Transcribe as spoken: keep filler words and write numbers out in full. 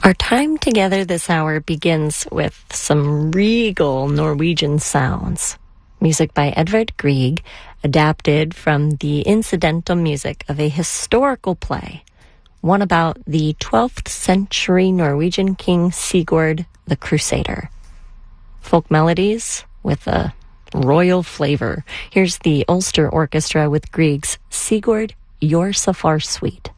Our time together this hour begins with some regal Norwegian sounds. Music by Edvard Grieg, adapted from the incidental music of a historical play, one about the twelfth century Norwegian king Sigurd the Crusader. Folk melodies with a royal flavor. Here's the Ulster Orchestra with Grieg's Sigurd, You're So Far Sweet.